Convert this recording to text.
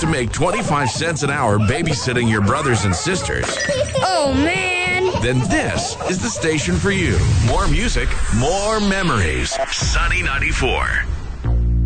to make 25 cents an hour babysitting your brothers and sisters, Oh, man. then this is the station for you. More music, more memories. Sunny 94.